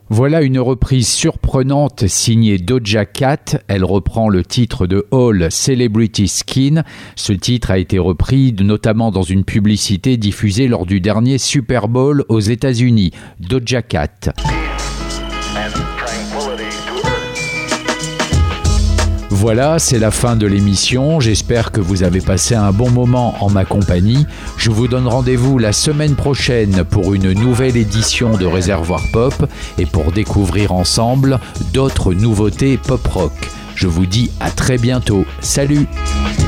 Voilà une reprise surprenante signée Doja Cat. Elle reprend le titre de Hall, Celebrity Skin. Ce titre a été repris notamment dans une publicité diffusée lors du dernier Super Bowl aux États-Unis. Doja Cat. Voilà, c'est la fin de l'émission. J'espère que vous avez passé un bon moment en ma compagnie. Je vous donne rendez-vous la semaine prochaine pour une nouvelle édition de Réservoir Pop et pour découvrir ensemble d'autres nouveautés pop-rock. Je vous dis à très bientôt. Salut!